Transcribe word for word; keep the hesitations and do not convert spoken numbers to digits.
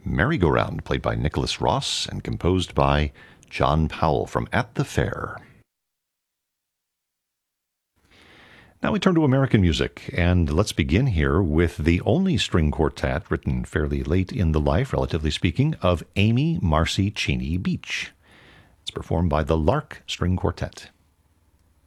Merry-Go-Round, played by Nicholas Ross and composed by John Powell from At the Fair. Now we turn to American music, and let's begin here with the only string quartet written fairly late in the life, relatively speaking, of Amy Marcy Cheney Beach. It's performed by the Lark String Quartet.